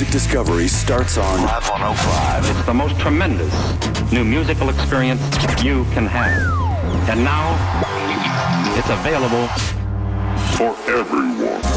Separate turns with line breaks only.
music discovery starts on Live 105.
It's the most tremendous new musical experience you can have. And now, it's available
for everyone.